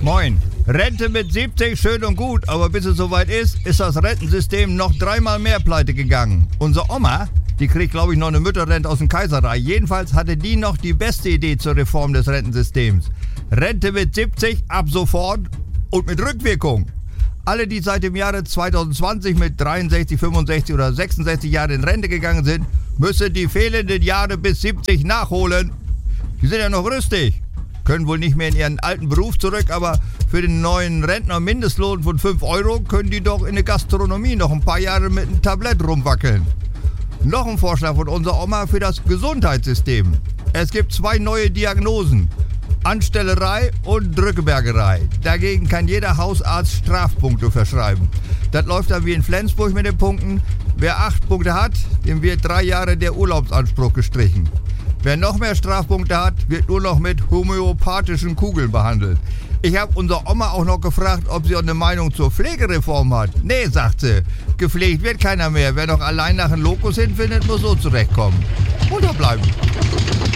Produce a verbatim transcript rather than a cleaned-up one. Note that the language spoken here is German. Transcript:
Moin. Rente mit siebzig, schön und gut, aber bis es soweit ist, ist das Rentensystem noch dreimal mehr pleite gegangen. Unsere Oma, die kriegt, glaube ich, noch eine Mütterrente aus dem Kaiserreich. Jedenfalls hatte die noch die beste Idee zur Reform des Rentensystems. Rente mit siebzig ab sofort und mit Rückwirkung. Alle, die seit dem Jahre zwanzig zwanzig mit dreiundsechzig, fünfundsechzig oder sechsundsechzig Jahren in Rente gegangen sind, müssen die fehlenden Jahre bis siebzig nachholen. Die sind ja noch rüstig. Können wohl nicht mehr in ihren alten Beruf zurück, aber für den neuen Rentner-Mindestlohn von fünf Euro können die doch in der Gastronomie noch ein paar Jahre mit einem Tablett rumwackeln. Noch ein Vorschlag von unserer Oma für das Gesundheitssystem. Es gibt zwei neue Diagnosen. Anstellerei und Drückebergerei. Dagegen kann jeder Hausarzt Strafpunkte verschreiben. Das läuft dann wie in Flensburg mit den Punkten. Wer acht Punkte hat, dem wird drei Jahre der Urlaubsanspruch gestrichen. Wer noch mehr Strafpunkte hat, wird nur noch mit homöopathischen Kugeln behandelt. Ich habe unsere Oma auch noch gefragt, ob sie auch eine Meinung zur Pflegereform hat. Nee, sagt sie, gepflegt wird keiner mehr. Wer noch allein nach einem Lokus hinfindet, muss so zurechtkommen. Unterbleiben.